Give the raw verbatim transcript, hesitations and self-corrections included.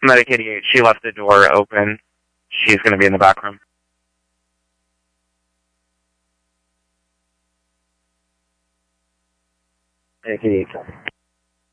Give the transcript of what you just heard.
Medic eighty-eight, she left the door open. She's going to be in the back room. Medic eighty-eight.